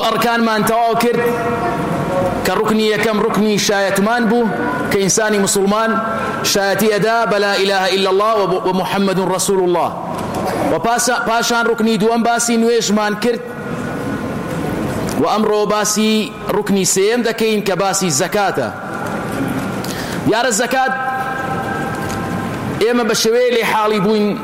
أركان ما انتواو كرد كالركني يكم ركني شاية مانبو كإنساني مسلمان شايتي أدا بلا إله إلا الله ومحمد رسول الله وباشان ركني دوام باسي نويش مان كرد وأمرو باسي ركني سيم دكين كباسي الزكاة يار الزكاة إما بشويلي حالي بوين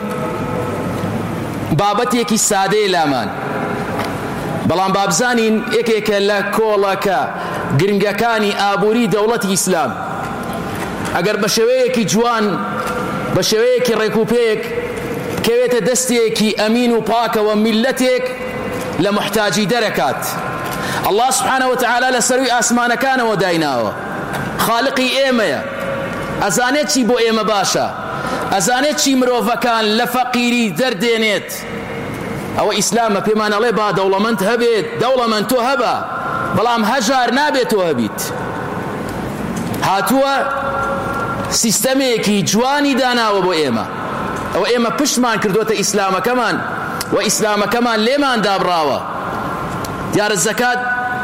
بابتيكي سادي لامان بەڵام بابزانین یەکێکە لە کۆڵەکە گرنگەکانی ئابووری دەوڵەتی ئیسلام ئەگەر بە شێوەیەکی جوان بە شێوەیەکی ڕێکوپێک کەوێتە دەستێکی ئەمین و پاکەوە میلەتێک لە محتاجی دەرەکات. الله سبحانه وتعالى لە سەروی ئاسمانەکانەوە دایناوە، خالقی ئێمەیە، ئەزانێت چی بۆ ئێمە باشە، ئەزانێت چی مرۆڤەکان لە فەقیری دەردێنێت. ئەوە ئیسلامە پێمان ئەڵێ با دەوڵەمەند هەبێت، دەوڵەمەند تۆ هەبە، بەڵام هەژار نابێت تۆ هەبیت. هاتووە سیستەمێکی جوانی داناوە بۆ ئێمە، ئەوە ئێمە پشتمان کردوتە ئیسلامەکەمان و ئیسلامەکەمان لێمان دابڕاوە. دیارە زەکات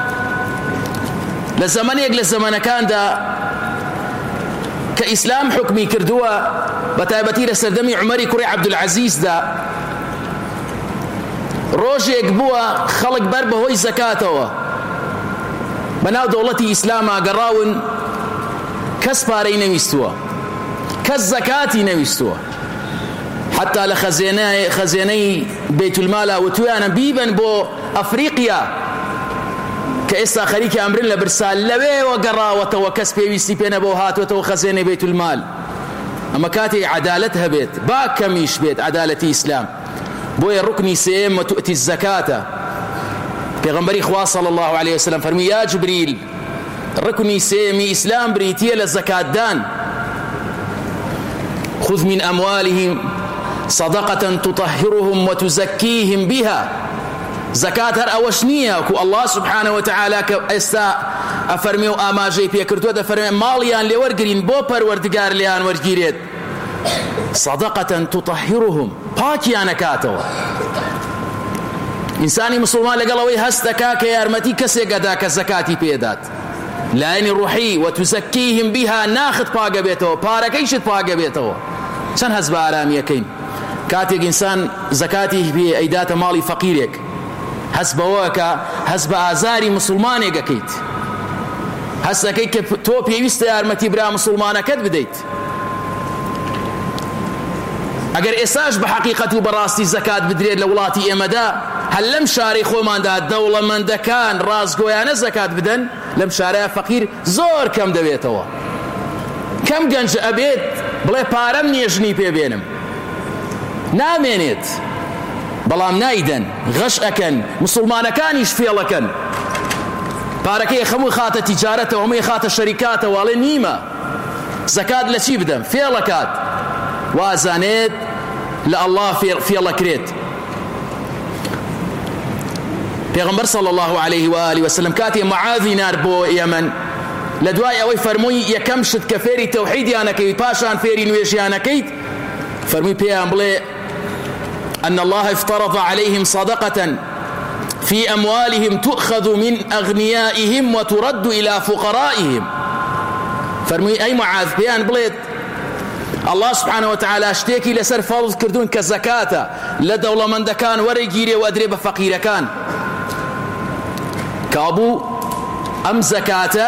لە زەمانێک لە زەمانەکاندا کە ئیسلام حکمی کردووە بە تایبەتی لە سەردەمی عومەری کوڕی عەبدولعەزیزدا ڕۆژێک بووە خەڵک بەر بەهۆی زەکاتەوە بەناو دەوڵەتی ئیسلاما گەڕاون، کەس پارەی نەویستووە، کەس زەکاتی نەویستووە، حتا لە خەزێنەی بەیتولمالا وتویانە بیبن بۆ ئەفریقیا کە ئێستا خەریکی ئەمرن لە برسال لەوێوە گەڕاوەتەوە، کەس پێویستی پێ نەبوو هاتوێتەوە خەزێنەی بەیتولمال. ئەمە کاتێ عەدالەت هەبێت، با کەمیش بێت عەدالەتی ئیسلام. بۆیە ڕوکنی سێم وتؤتی الزەکاتە. پێغەمبەری خوا صلی الله عليه وسلم فەرمی یا جبریل ڕوکنی سێمی ئیسلام بریتیە لە زەکاتدان. خذ من أموالهم صدقة تطهرهم وتزكيهم بها. زكاة هر أوش نية كو الله سبحانه وتعالى كأستا أفرمي وآماجي بيكرتو أفرمي ماليان لورقرين بو پروردگار ليان ورگيريت صدقة تطهرهم پاکیانە کاتەوە. ئینسانی مسلمان لەگەڵەوەی هەستەکا کە یارمەتی کەسێک ئەدا کە زەکاتی پێدات لایەنی ڕوحی وتزەکیهم بیها، ناخت پاگە بێتەوە، پارەکەیشت پاگە بێتەوە. چەند هەست بە ئارامیەکەین کاتێک ئینسان زەکاتی پێ ئەیداتە ماڵی فەقیرێک، هەست بەوە کە هەست بە ئازاری مسلمانێک ئەکەیت، هەستەکەی کە تۆ پێویستە یارمەتی برا مسلمانەکەت بدەیت. ئەگەر ئێساش بە حەقیقەت و بەڕاستی زەکات بدرێت لە وڵاتی ئێمەدا، هەل لەم شارەی خۆماندا دەوڵەمەندەکان ڕازگۆیانە زەکات بدەن، لەم شارەیە فەقیر زۆر کەم دەبێتەوە. کەم گەنج ئەبێت بڵێ پارەم نێژنی پێبێنم، نامێنێت، بەڵام نایدەن، غەش ئەکەن، مسلمانەکانیش فێڵەکەن، پارەکەی خەمووی خاتە تیجارەتەوە، هەمووی خاتە شەریکاتەوە، ئەڵێ نیمە، زەکات لە چی بدەم؟ فێڵەکات، وازانێت لە الله فێڵەکرێت. پێغەمبەر صلی الله عليه و آله وسلم کاتێ معاذی نار بۆ یەمەن، لە دوای ئەوەی فەرمووی یەکەم شت کە فێری تەوحیدیانەکەیت پاشان فێری نوێژیانەکەیت، فەرمووی پێیان بڵێ أن الله افترض عليهم صدقة في أموالهم تؤخذ من أغنيائهم وترد إلى فقرائهم. فەرمووی ئەی معاذ پێیان بڵێت الله سبحانه وتعالى شتێکی لەسەر فەرض کردوون کە زەکاتە، لە دەوڵەمەندەکان وەرەگیرێ و ئەدرێ بە فەقیرەکان. کابوو ئەم زەکاتە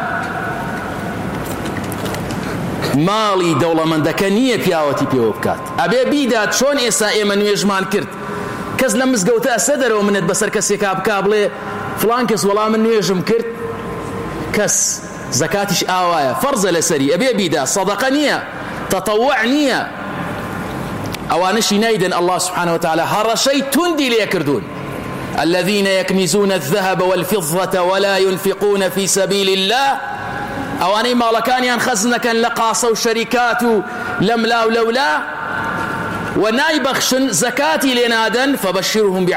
ماڵی دەوڵەمەندەکە نییە پیاوەتی پێوە بکات، ئەبێ بیدات. چۆن ئێستا ئێمە نوێژمان کرد، کەس لە مزگەوتە ئەسە دەرەوە منت بەسەر کەسێکا بکا بڵێ فڵان کەس وەڵام من نوێژم کرد، کەس زەکاتیش ئاوایە، فەرزە لەسەری، ئەبێ بیدا، سەدەقە نییە، تطوع نییە. ئەوانشی نایدن الله سبحانه وتعالى هەڕەشەی توندی لێ کردوون. الذين يكنزون الذهب والفضة ولا ينفقون في سبيل الله. ئەوانەی ماڵەکانیان خەزنەکەن لە قاسە و شەریکات و لەملا و لەولا و نایبەخشن، زەکاتی لێ نادەن، فبشرهم